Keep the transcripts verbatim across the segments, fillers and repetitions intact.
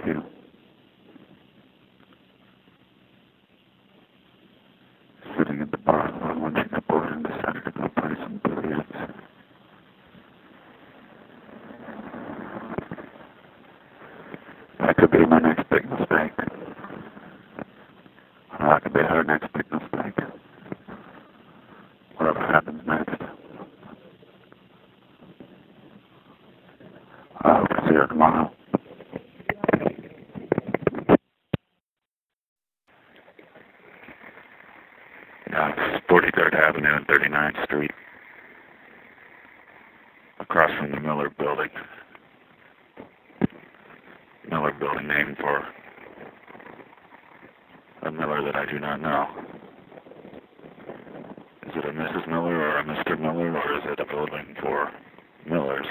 you. Sitting at the bar while munching a board and decided to go play some billiards. That could be my next big mistake. Or that could be her next big mistake. Whatever happens next. I hope to see her tomorrow. Yeah, forty-third Avenue and thirty-ninth Street. Across from the Miller Building. Miller Building named for a Miller that I do not know. Is it a Missus Miller or a Mister Miller, or is it a building for Millers?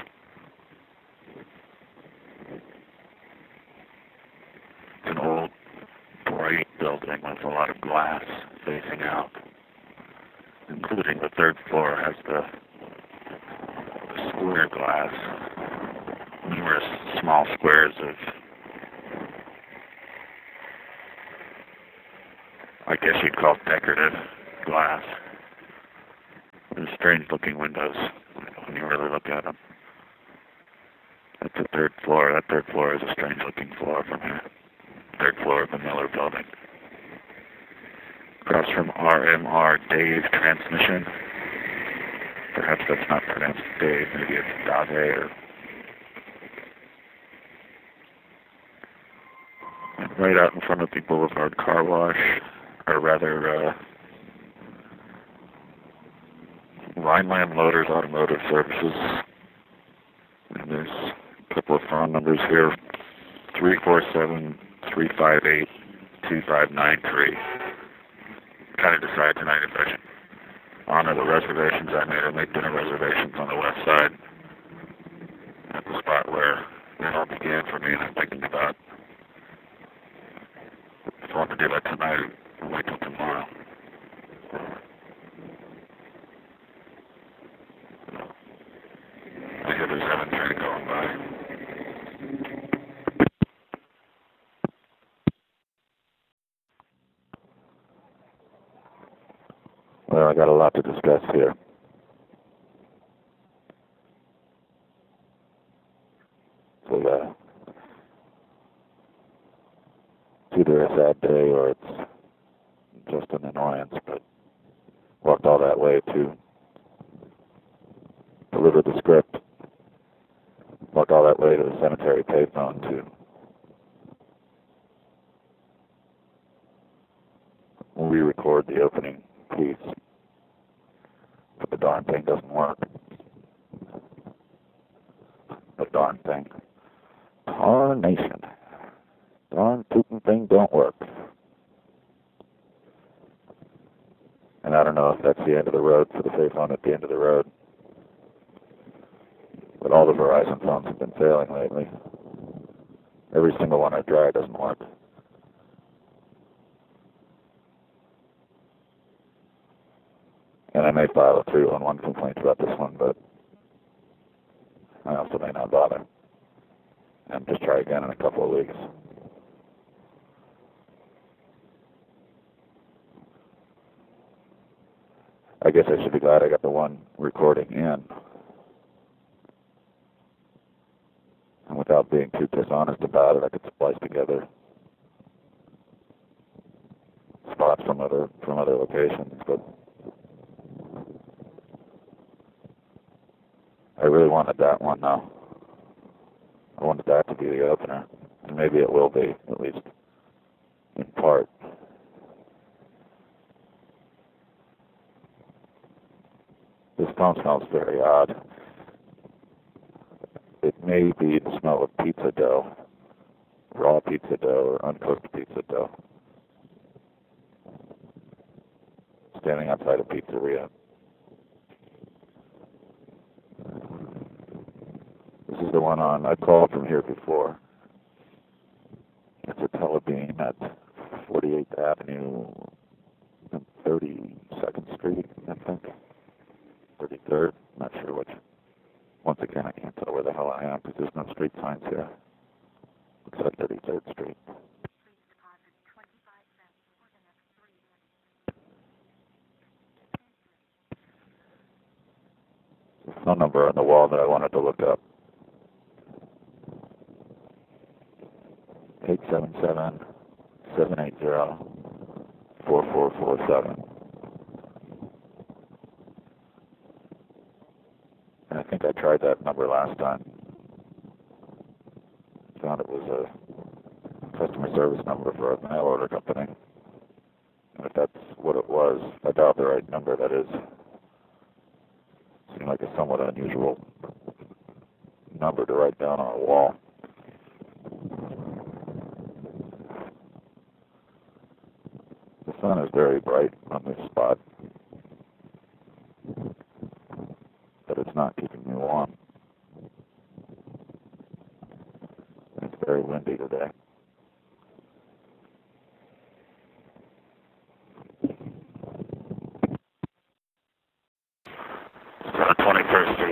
It's an old, bright building with a lot of glass facing out, including the third floor has the, the square glass, numerous small squares of, I guess you'd call it decorative glass. They're strange looking windows when you really look at them. That's the third floor. That third floor is a strange looking floor from here. Third floor of the Miller Building. Across from R M R Dave Transmission. Perhaps that's not pronounced Dave. Maybe it's Dave or... And right out in front of the Boulevard Car Wash, or rather, uh, Rhineland Motors Automotive Services. And there's a couple of phone numbers here. three four seven, three five eight, two five nine three. Kind of decide tonight if I should honor the reservations I made or make dinner reservations on the west side. At the spot where it all began for me, and I'm thinking about if I want to do that tonight or wait till tomorrow. I hear the seven train going by. Well, I got a lot to discuss here. So, uh, it's either a sad day or it's just an annoyance, but walked all that way to deliver the script. Walked all that way to the cemetery payphone to re-record the opening piece. But the darn thing doesn't work. The darn thing. Tarnation. Darn tootin' thing don't work. And I don't know if that's the end of the road for the payphone at the end of the road. But all the Verizon phones have been failing lately. Every single one I try doesn't work. And I may file a three one one complaint about this one, but I also may not bother. And just try again in a couple of weeks. I guess I should be glad I got the one recording in. And without being too dishonest about it, I could splice together spots from other from other locations, but I really wanted that one now. I wanted that to be the opener. And maybe it will be, at least in part. This phone smells very odd. It may be the smell of pizza dough, raw pizza dough or uncooked pizza dough. Standing outside a pizzeria. This is the one on, I called from here before. It's a Telebean at forty-eighth Avenue and thirty-second Street, I think. thirty-third, not sure which. Once again, I can't tell where the hell I am because there's no street signs here. Looks like thirty third Street. The phone number on the wall that I wanted to look up. eight seven seven, seven eight zero, four four four seven. And I think I tried that number last time. Found it was a customer service number for a mail order company. And if that's what it was, I dialed the right number, that is. Seemed like a somewhat unusual number to write down on a wall. The sun is very bright on this spot, but it's not keeping me warm. It's very windy today. It's on twenty-first